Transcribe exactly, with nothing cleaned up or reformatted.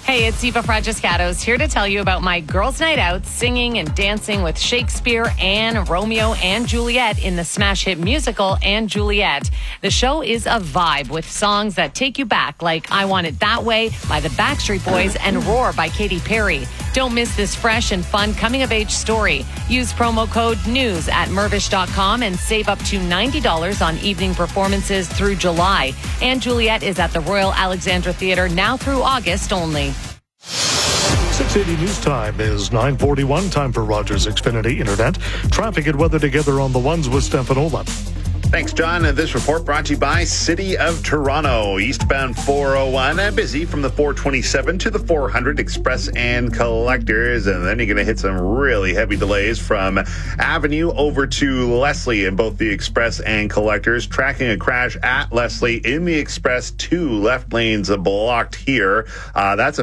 Hey, it's Eva Fragiscatos here to tell you about my girls' night out singing and dancing with Shakespeare and Romeo and Juliet in the smash hit musical and Juliet. The show is a vibe with songs that take you back like I Want It That Way by the Backstreet Boys and Roar by Katy Perry. Don't miss this fresh and fun coming-of-age story. Use promo code NEWS at Mirvish dot com and save up to ninety dollars on evening performances through July. And Juliet is at the Royal Alexandra Theatre now through August only. six eighty News Time is nine forty-one. Time for Rogers Xfinity Internet. Traffic and weather together on the ones with Stefanola. Thanks, John. And this report brought to you by City of Toronto. Eastbound four oh one, uh, busy from the four twenty-seven to the four hundred Express and Collectors. And then you're going to hit some really heavy delays from Avenue over to Leslie in both the Express and Collectors. Tracking a crash at Leslie in the Express. Two left lanes blocked here. Uh, that's a